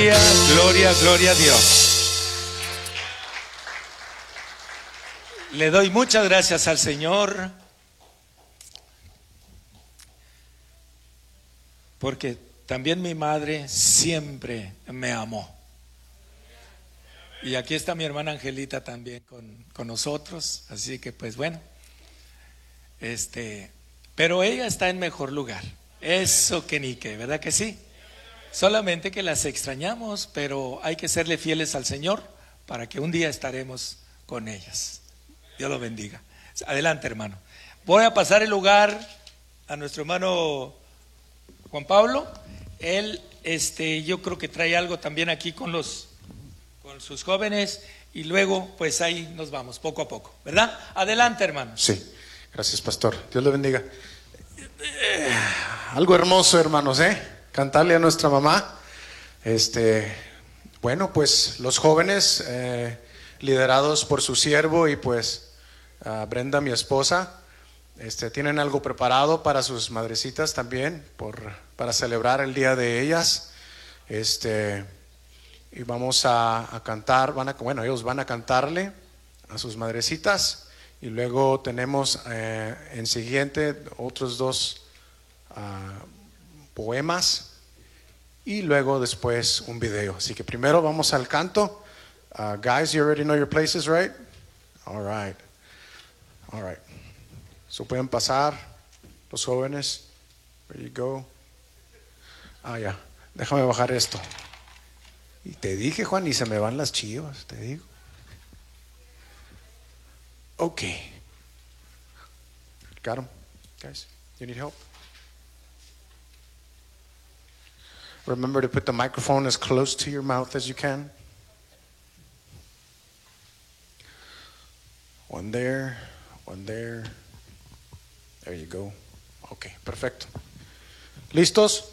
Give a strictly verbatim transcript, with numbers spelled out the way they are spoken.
Gloria, gloria a Dios. Le doy muchas gracias al Señor porque también mi madre siempre me amó. Y aquí está mi hermana Angelita también con, con nosotros, así que pues bueno, este, pero ella está en mejor lugar. Eso que ni que, ¿verdad que sí? Solamente que las extrañamos, pero hay que serle fieles al Señor para que un día estaremos con ellas. Dios lo bendiga. Adelante, hermano. Voy a pasar el lugar a nuestro hermano Juan Pablo. Él, este, yo creo que trae algo también aquí con los, con sus jóvenes, y luego, pues ahí nos vamos poco a poco, ¿verdad? Adelante, hermano. Sí, gracias, pastor. Dios le bendiga. Eh, algo hermoso, hermanos, ¿eh? Cantarle a nuestra mamá. Este, bueno, pues los jóvenes, eh, liderados por su siervo y pues uh, Brenda, mi esposa, este, tienen algo preparado para sus madrecitas también, por, para celebrar el día de ellas. Este, y vamos a, a cantar, van a, bueno, ellos van a cantarle a sus madrecitas. Y luego tenemos eh, en siguiente otros dos uh, poemas y luego después un video. Así que primero vamos al canto. Uh, guys, you already know your places, right? All right. All right. So pueden pasar los jóvenes. There you go. Ah, ya. Déjame bajar esto. Y te dije, Juan, y se me van las chivas, te digo. Okay. Got them? Guys, you need help? Remember to put the microphone as close to your mouth as you can. One there, one there. There you go. Okay, perfecto. ¿Listos?